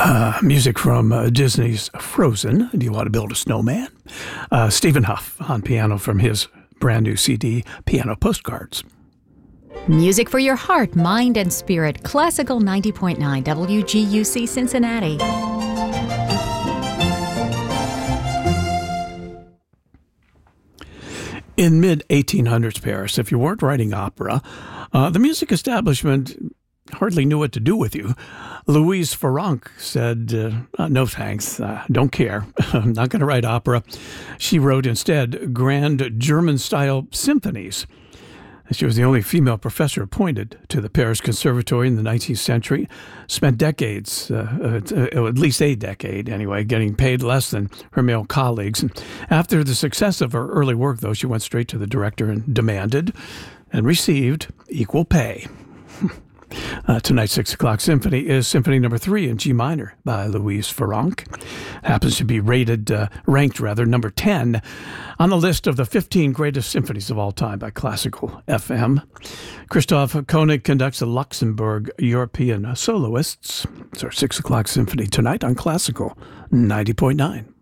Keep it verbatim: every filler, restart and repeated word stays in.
Uh, music from uh, Disney's Frozen. Do you want to build a snowman? Uh, Stephen Huff on piano from his brand new C D, Piano Postcards. Music for your heart, mind, and spirit. Classical ninety point nine W G U C Cincinnati. In mid eighteen hundreds Paris, if you weren't writing opera, uh, the music establishment hardly knew what to do with you. Louise Farrenc said, uh, uh, no thanks, uh, don't care. I'm not going to write opera. She wrote instead grand German-style symphonies. She was the only female professor appointed to the Paris Conservatory in the nineteenth century, spent decades, uh, uh, at least a decade anyway, getting paid less than her male colleagues. And after the success of her early work, though, she went straight to the director and demanded and received equal pay. Uh, tonight's six o'clock symphony is Symphony Number Three in G minor by Louise Farrenc. Happens to be rated, uh, ranked rather, number ten on the list of the fifteen greatest symphonies of all time by Classical F M. Christoph Koenig conducts the Luxembourg European Soloists. It's our six o'clock symphony tonight on Classical ninety point nine.